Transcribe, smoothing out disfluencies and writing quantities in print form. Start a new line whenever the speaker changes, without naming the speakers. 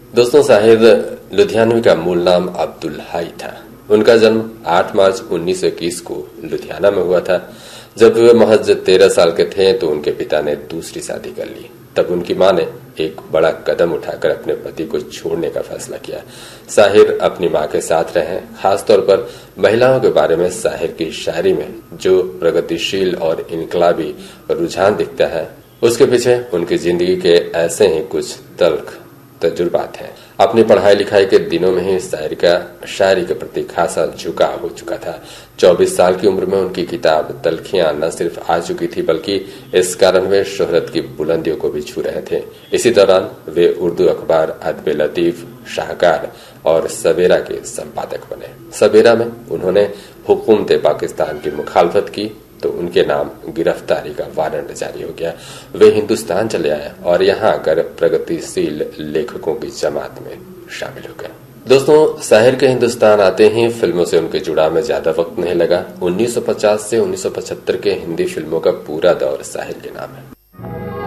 दोस्तों, साहिर लुधियानवी का मूल नाम अब्दुल हाई था। उनका जन्म 8 मार्च 1921 को लुधियाना में हुआ था। जब वे महज 13 साल के थे तो उनके पिता ने दूसरी शादी कर ली। तब उनकी मां ने एक बड़ा कदम उठाकर अपने पति को छोड़ने का फैसला किया। साहिर अपनी मां के साथ रहे। खासतौर पर महिलाओं के बारे में साहिर की शायरी में जो प्रगतिशील और इनकलाबी रुझान दिखता है, उसके पीछे उनकी जिंदगी के ऐसे ही कुछ तल्ख तजुर्बात हैं। अपनी पढ़ाई लिखाई के दिनों में ही साहिर का शायरी के प्रति खासा झुकाव हो चुका था। 24 साल की उम्र में उनकी किताब तल्खियां न सिर्फ आ चुकी थी, बल्कि इस कारण वे शोहरत की बुलंदियों को भी छू रहे थे। इसी दौरान वे उर्दू अखबार अदब लतीफ, शाहकार और सवेरा के संपादक बने। सवेरा में उन्होंने हुकूमत पाकिस्तान की मुखालफत की तो उनके नाम गिरफ्तारी का वारंट जारी हो गया। वे हिंदुस्तान चले आए और यहाँ आकर प्रगतिशील लेखकों की जमात में शामिल हो गए। दोस्तों, साहिर के हिंदुस्तान आते ही फिल्मों से उनके जुड़ाव में ज्यादा वक्त नहीं लगा। 1950 से 1975 के हिंदी फिल्मों का पूरा दौर साहिर के नाम है।